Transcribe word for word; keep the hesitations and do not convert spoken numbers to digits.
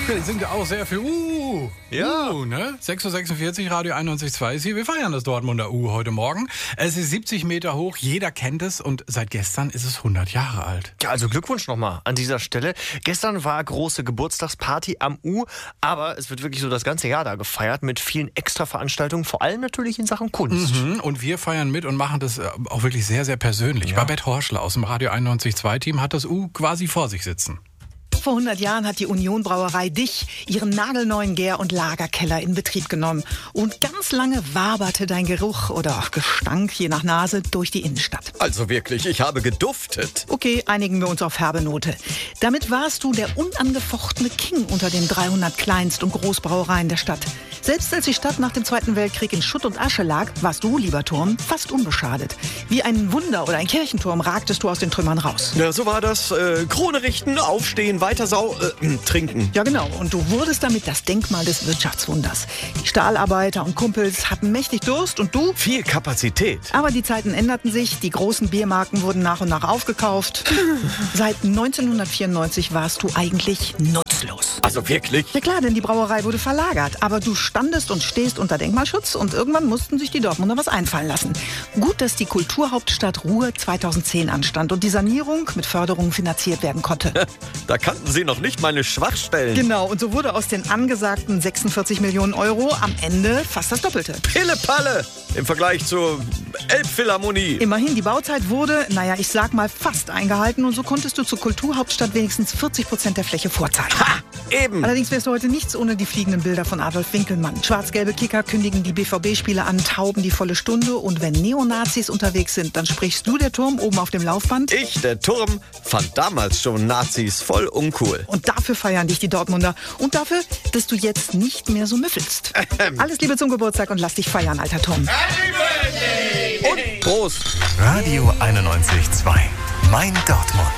Beispiel singt er auch sehr viel Uh. Ja. Uh, ne? sechs Uhr sechsundvierzig, Radio einundneunzig Komma zwei ist hier. Wir feiern das Dortmunder U heute Morgen. Es ist siebzig Meter hoch, jeder kennt es und seit gestern ist es hundert Jahre alt. Ja, also Glückwunsch nochmal an dieser Stelle. Gestern war große Geburtstagsparty am U, aber es wird wirklich so das ganze Jahr da gefeiert mit vielen Extraveranstaltungen, vor allem natürlich in Sachen Kunst. Mhm, und wir feiern mit und machen das auch wirklich sehr, sehr persönlich. Ja. Babette Horschler aus dem Radio einundneunzig Komma zwei Team hat das U quasi vor sich sitzen. Vor hundert Jahren hat die Union Brauerei Dich ihren nagelneuen Gär- und Lagerkeller in Betrieb genommen. Und ganz lange waberte dein Geruch oder auch Gestank, je nach Nase, durch die Innenstadt. Also wirklich, ich habe geduftet. Okay, einigen wir uns auf herbe Note. Damit warst du der unangefochtene King unter den dreihundert Kleinst- und Großbrauereien der Stadt. Selbst als die Stadt nach dem Zweiten Weltkrieg in Schutt und Asche lag, warst du, lieber Turm, fast unbeschadet. Wie ein Wunder oder ein Kirchenturm ragtest du aus den Trümmern raus. Ja, so war das. Äh, Krone richten, aufstehen, weiter sau... Äh, trinken. Ja, genau. Und du wurdest damit das Denkmal des Wirtschaftswunders. Die Stahlarbeiter und Kumpels hatten mächtig Durst und du... Viel Kapazität. Aber die Zeiten änderten sich, die großen Biermarken wurden nach und nach aufgekauft. Seit neunzehnhundertvierundneunzig warst du eigentlich nutzlos. Also wirklich? Ja klar, denn die Brauerei wurde verlagert. Aber du standest und stehst unter Denkmalschutz und irgendwann mussten sich die Dortmunder was einfallen lassen. Gut, dass die Kulturhauptstadt Ruhr zweitausendzehn anstand und die Sanierung mit Förderungen finanziert werden konnte. Da kannten Sie noch nicht meine Schwachstellen. Genau, und so wurde aus den angesagten sechsundvierzig Millionen Euro am Ende fast das Doppelte. Pille-Palle im Vergleich zur Elbphilharmonie. Immerhin, die Bauzeit wurde, naja, ich sag mal, fast eingehalten und so konntest du zur Kulturhauptstadt wenigstens vierzig Prozent der Fläche vorzeigen. Ha, eben. Allerdings wärst du heute nichts ohne die fliegenden Bilder von Adolf Winkelmann. Schwarz-gelbe Kicker kündigen die B V B-Spiele an, tauben die volle Stunde und wenn Neonazis unterwegs sind, dann sprichst du, der Turm, oben auf dem Laufband. Ich, der Turm, fand damals schon Nazis voll uncool. Und dafür feiern dich die Dortmunder. Und dafür, dass du jetzt nicht mehr so müffelst. Ähm. Alles Liebe zum Geburtstag und lass dich feiern, alter Turm. Und Prost. Radio einundneunzig Komma zwei. Mein Dortmund.